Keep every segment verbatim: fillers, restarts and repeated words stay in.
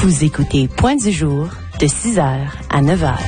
Vous écoutez Point du jour de six heures à neuf heures.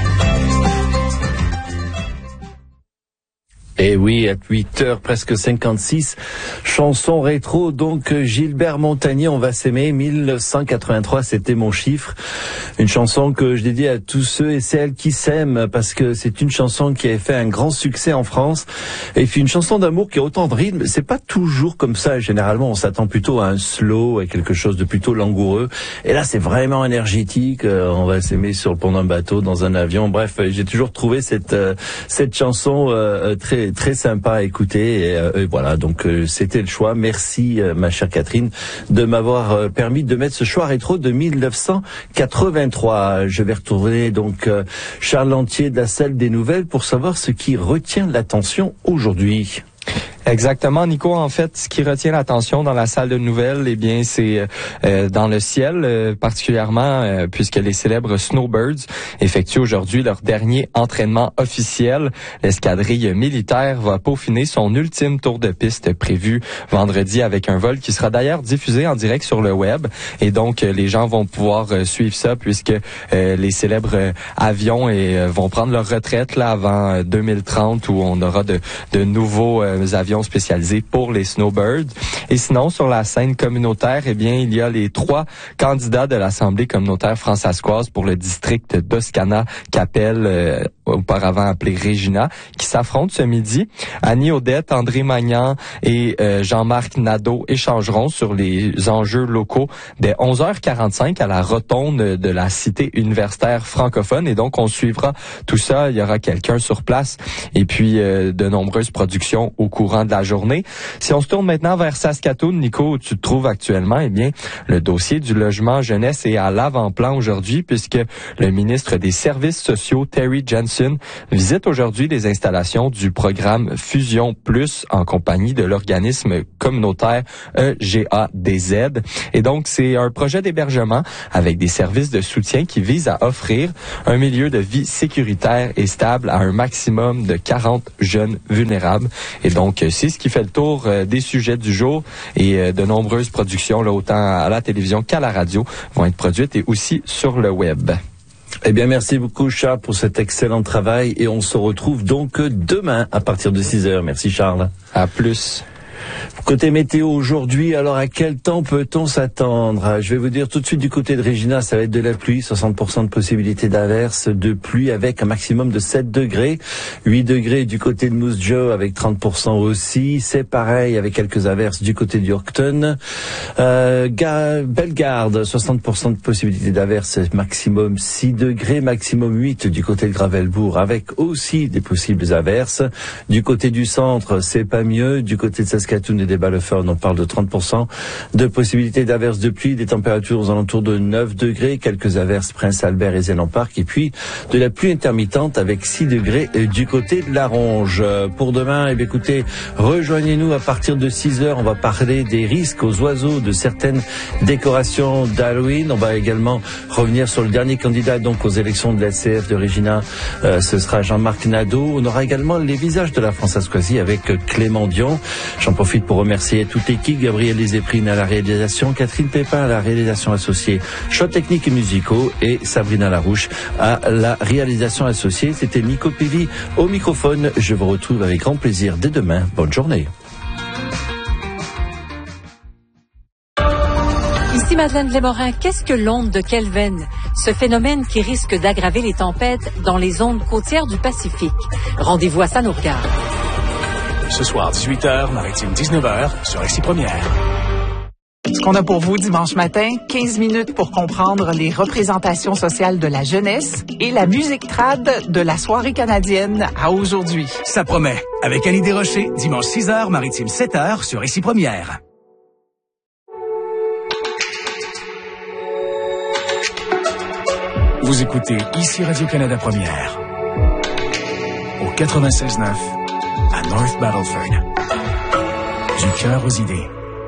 Et oui, à huit heures, presque cinquante-six, chanson rétro, donc Gilbert Montagnier, On va s'aimer, mille neuf cent quatre-vingt-trois, c'était mon chiffre. Une chanson que je dédie à tous ceux et celles qui s'aiment, parce que c'est une chanson qui a fait un grand succès en France. Et puis une chanson d'amour qui a autant de rythme, c'est pas toujours comme ça. Généralement, on s'attend plutôt à un slow, à quelque chose de plutôt langoureux. Et là, c'est vraiment énergétique. Euh, on va s'aimer sur le pont d'un bateau, dans un avion. Bref, j'ai toujours trouvé cette euh, cette chanson euh, très très sympa à écouter et, euh, et voilà, donc euh, c'était le choix. Merci euh, ma chère Catherine de m'avoir euh, permis de mettre ce choix rétro de mille neuf cent quatre-vingt-trois. Je vais retourner donc euh, Charles Lantier de la salle des nouvelles pour savoir ce qui retient l'attention aujourd'hui. Exactement, Nico. En fait, ce qui retient l'attention dans la salle de nouvelles, eh bien, c'est euh, dans le ciel, euh, particulièrement euh, puisque les célèbres Snowbirds effectuent aujourd'hui leur dernier entraînement officiel. L'escadrille militaire va peaufiner son ultime tour de piste prévu vendredi avec un vol qui sera d'ailleurs diffusé en direct sur le web. Et donc, euh, les gens vont pouvoir euh, suivre ça puisque euh, les célèbres euh, avions et, euh, vont prendre leur retraite là avant euh, deux mille trente où on aura de, de nouveaux euh, avions spécialisés pour les Snowbirds. Et sinon, sur la scène communautaire, eh bien, il y a les trois candidats de l'Assemblée communautaire françaiscoise pour le district d'Oscana-Capelle, euh, auparavant appelé Regina, qui s'affrontent ce midi. Annie Audette, André Magnan et euh, Jean-Marc Nadeau échangeront sur les enjeux locaux dès onze heures quarante-cinq à la rotonde de la cité universitaire francophone. Et donc, on suivra tout ça. Il y aura quelqu'un sur place et puis euh, de nombreuses productions au courant de la journée. Si on se tourne maintenant vers Saskatoon, Nico, où tu te trouves actuellement, eh bien, le dossier du logement jeunesse est à l'avant-plan aujourd'hui puisque le ministre des Services sociaux, Terry Jensen, visite aujourd'hui les installations du programme Fusion Plus en compagnie de l'organisme communautaire E G A D Z. Et donc, c'est un projet d'hébergement avec des services de soutien qui vise à offrir un milieu de vie sécuritaire et stable à un maximum de quarante jeunes vulnérables. Et donc, c'est ce qui fait le tour euh, des sujets du jour et euh, de nombreuses productions, là, autant à la télévision qu'à la radio, vont être produites et aussi sur le web. Eh bien, merci beaucoup, Charles, pour cet excellent travail et on se retrouve donc demain à partir de six heures. Merci, Charles. À plus. Côté météo aujourd'hui, alors à quel temps peut-on s'attendre? Je vais vous dire tout de suite du côté de Regina, ça va être de la pluie, soixante pour cent de possibilité d'averse, de pluie avec un maximum de sept degrés, huit degrés du côté de Moose Jaw avec trente pour cent aussi, c'est pareil avec quelques averses du côté d'Yorkton. Euh, Bellegarde, soixante pour cent de possibilité d'averse, maximum six degrés, maximum huit du côté de Gravelbourg avec aussi des possibles averses. Du côté du centre, c'est pas mieux, du côté de Saskatoon et des Ballefeuilles, on parle de trente pour cent de possibilités d'averses de pluie, des températures aux alentours de neuf degrés, quelques averses Prince-Albert et Zéland Park, et puis de la pluie intermittente avec six degrés du côté de la Ronge. Pour demain, eh bien, écoutez, rejoignez-nous à partir de six heures, on va parler des risques aux oiseaux de certaines décorations d'Halloween. On va également revenir sur le dernier candidat donc aux élections de la C F de Regina, euh, ce sera Jean-Marc Nadeau. On aura également les visages de la Françoise-Coisie avec Clément Dion. J'en profite pour remercier toute l'équipe, Gabriel Lézéprine à la réalisation, Catherine Pépin à la réalisation associée, choix techniques et musicaux et Sabrina Larouche à la réalisation associée. C'était Nico Pévy au microphone. Je vous retrouve avec grand plaisir dès demain. Bonne journée. Ici Madeleine Lémorin, qu'est-ce que l'onde de Kelvin? Ce phénomène qui risque d'aggraver les tempêtes dans les zones côtières du Pacifique. Rendez-vous à ça nous regarde. Ce soir, dix-huit heures, Maritime dix-neuf heures, sur Récit Première. Ce qu'on a pour vous dimanche matin, quinze minutes pour comprendre les représentations sociales de la jeunesse et la musique trad de la soirée canadienne à aujourd'hui. Ça promet. Avec Annie Desrochers, dimanche six heures, Maritime sept heures, sur Récit Première. Vous écoutez ici Radio-Canada Première. Au quatre-vingt-seize neuf. À North Battleford. Du cœur aux idées.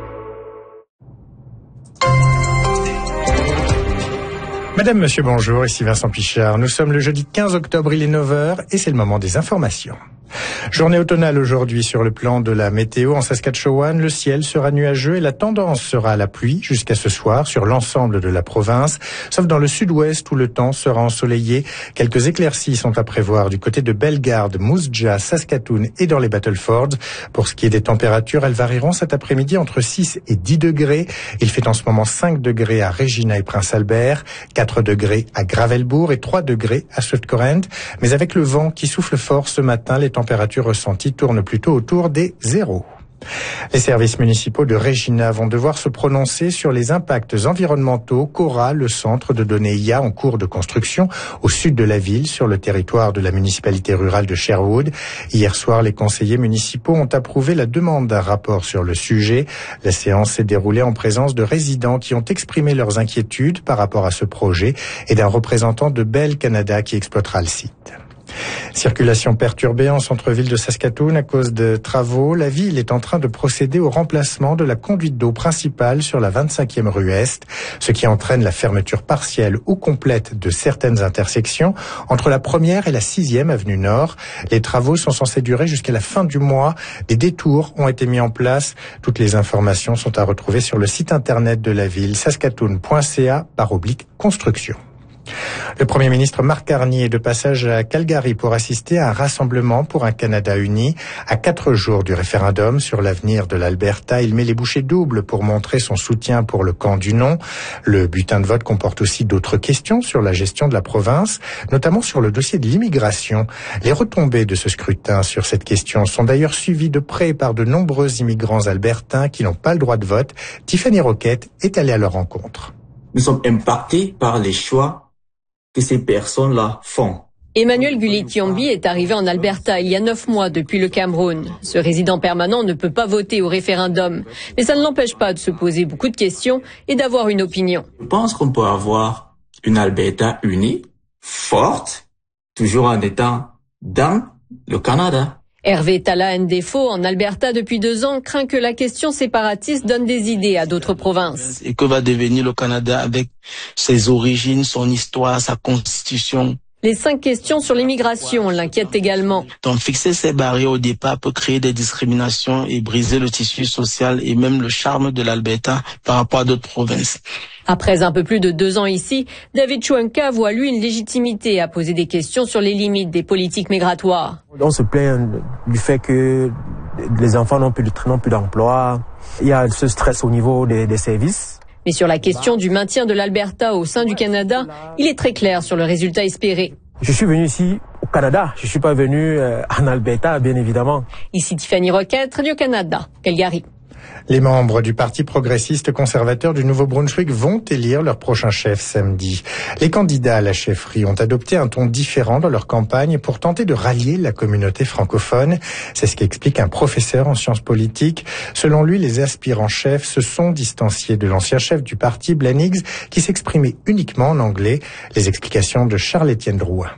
Madame, monsieur, bonjour, ici Vincent Pichard. Nous sommes le jeudi quinze octobre, il est neuf heures et c'est le moment des informations. Journée automnale aujourd'hui sur le plan de la météo. En Saskatchewan, le ciel sera nuageux et la tendance sera à la pluie jusqu'à ce soir sur l'ensemble de la province, sauf dans le sud-ouest où le temps sera ensoleillé. Quelques éclaircies sont à prévoir du côté de Bellegarde, Moose Jaw, Saskatoon et dans les Battlefords. Pour ce qui est des températures, elles varieront cet après-midi entre six et dix degrés. Il fait en ce moment cinq degrés à Regina et Prince-Albert, quatre degrés à Gravelbourg et trois degrés à South Current. Mais avec le vent qui souffle fort ce matin, les températures ressenties tournent plutôt autour des zéros. Les services municipaux de Regina vont devoir se prononcer sur les impacts environnementaux qu'aura le centre de données I A en cours de construction au sud de la ville, sur le territoire de la municipalité rurale de Sherwood. Hier soir, les conseillers municipaux ont approuvé la demande d'un rapport sur le sujet. La séance s'est déroulée en présence de résidents qui ont exprimé leurs inquiétudes par rapport à ce projet et d'un représentant de Bell Canada qui exploitera le site. Circulation perturbée en centre-ville de Saskatoon à cause de travaux. La ville est en train de procéder au remplacement de la conduite d'eau principale sur la vingt-cinquième rue Est, ce qui entraîne la fermeture partielle ou complète de certaines intersections entre la première et la sixième avenue Nord. Les travaux sont censés durer jusqu'à la fin du mois. Des détours ont été mis en place. Toutes les informations sont à retrouver sur le site internet de la ville, saskatoon point c a barre oblique construction. Le Premier ministre Mark Carney est de passage à Calgary pour assister à un rassemblement pour un Canada uni. À quatre jours du référendum sur l'avenir de l'Alberta, il met les bouchées doubles pour montrer son soutien pour le camp du non. Le bulletin de vote comporte aussi d'autres questions sur la gestion de la province, notamment sur le dossier de l'immigration. Les retombées de ce scrutin sur cette question sont d'ailleurs suivies de près par de nombreux immigrants albertains qui n'ont pas le droit de vote. Tiffany Roquette est allée à leur rencontre. Nous sommes impactés par les choix que ces personnes-là font. Emmanuel Gully-Tiombi est arrivé en Alberta il y a neuf mois depuis le Cameroun. Ce résident permanent ne peut pas voter au référendum, mais ça ne l'empêche pas de se poser beaucoup de questions et d'avoir une opinion. Je pense qu'on peut avoir une Alberta unie, forte, toujours en étant dans le Canada. Hervé Tala-Ndefo, en Alberta depuis deux ans, craint que la question séparatiste donne des idées à d'autres provinces. Et que va devenir le Canada avec ses origines, son histoire, sa constitution? Les cinq questions sur l'immigration l'inquiètent également. Donc fixer ces barrières au départ peut créer des discriminations et briser le tissu social et même le charme de l'Alberta par rapport à d'autres provinces. Après un peu plus de deux ans ici, David Chouenka voit lui une légitimité à poser des questions sur les limites des politiques migratoires. On se plaint du fait que les enfants n'ont plus de n'ont plus d'emploi. Il y a ce stress au niveau des, des services. Mais sur la question du maintien de l'Alberta au sein du Canada, il est très clair sur le résultat espéré. Je suis venu ici au Canada, je suis pas venu euh, en Alberta, bien évidemment. Ici Tiffany Roquette, Radio-Canada, Calgary. Les membres du Parti progressiste conservateur du Nouveau-Brunswick vont élire leur prochain chef samedi. Les candidats à la chefferie ont adopté un ton différent dans leur campagne pour tenter de rallier la communauté francophone. C'est ce qu'explique un professeur en sciences politiques. Selon lui, les aspirants chefs se sont distanciés de l'ancien chef du parti, Blaine Higgs, qui s'exprimait uniquement en anglais. Les explications de Charles-Étienne Drouin.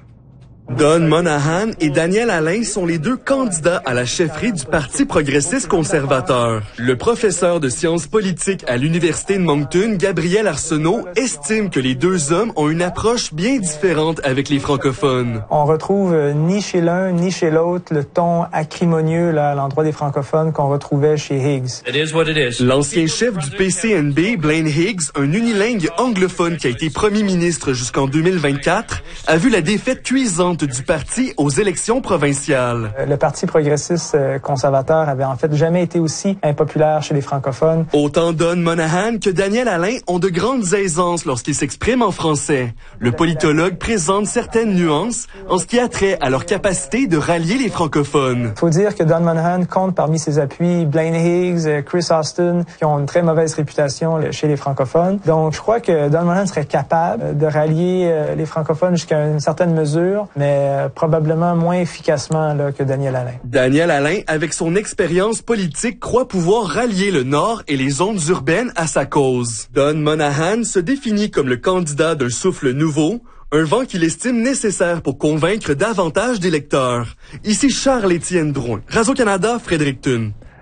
Don Monahan et Daniel Alain sont les deux candidats à la chefferie du Parti progressiste conservateur. Le professeur de sciences politiques à l'Université de Moncton, Gabriel Arsenault, estime que les deux hommes ont une approche bien différente avec les francophones. On retrouve euh, ni chez l'un ni chez l'autre le ton acrimonieux là, à l'endroit des francophones qu'on retrouvait chez Higgs. It is what it is. L'ancien chef du P C N B, Blaine Higgs, un unilingue anglophone qui a été premier ministre jusqu'en deux mille vingt-quatre, a vu la défaite cuisante du parti aux élections provinciales. Le Parti progressiste conservateur avait en fait jamais été aussi impopulaire chez les francophones. Autant Don Monahan que Daniel Alain ont de grandes aisances lorsqu'ils s'expriment en français. Le politologue présente certaines nuances en ce qui a trait à leur capacité de rallier les francophones. Il faut dire que Don Monahan compte parmi ses appuis Blaine Higgs, Chris Austin, qui ont une très mauvaise réputation chez les francophones. Donc je crois que Don Monahan serait capable de rallier les francophones jusqu'à une certaine mesure, mais Euh, probablement moins efficacement là, que Daniel Alain. Daniel Alain, avec son expérience politique, croit pouvoir rallier le Nord et les zones urbaines à sa cause. Don Monahan se définit comme le candidat d'un souffle nouveau, un vent qu'il estime nécessaire pour convaincre davantage d'électeurs. Ici Charles-Étienne Drouin, Radio-Canada, Fredericton.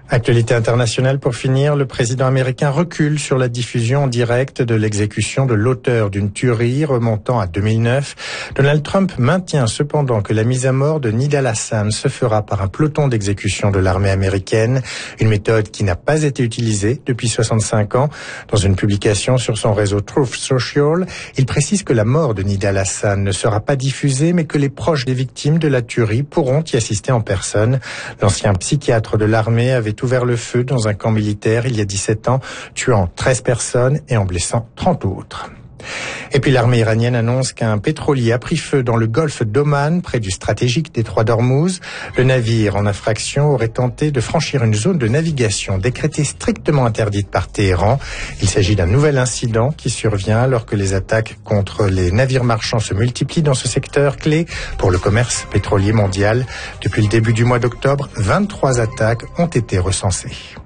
Actualité internationale pour finir, le président américain recule sur la diffusion en direct de l'exécution de l'auteur d'une tuerie remontant à deux mille neuf. Donald Trump maintient cependant que la mise à mort de Nidal Hassan se fera par un peloton d'exécution de l'armée américaine, une méthode qui n'a pas été utilisée depuis soixante-cinq ans. Dans une publication sur son réseau Truth Social, il précise que la mort de Nidal Hassan ne sera pas diffusée, mais que les proches des victimes de la tuerie pourront y assister en personne. L'ancien psychiatre de l'armée avait ouvert le feu dans un camp militaire il y a dix-sept ans, tuant treize personnes et en blessant trente autres. Et puis l'armée iranienne annonce qu'un pétrolier a pris feu dans le golfe d'Oman, près du stratégique détroit d'Ormuz. Le navire en infraction aurait tenté de franchir une zone de navigation décrétée strictement interdite par Téhéran. Il s'agit d'un nouvel incident qui survient alors que les attaques contre les navires marchands se multiplient dans ce secteur clé pour le commerce pétrolier mondial. Depuis le début du mois d'octobre, vingt-trois attaques ont été recensées.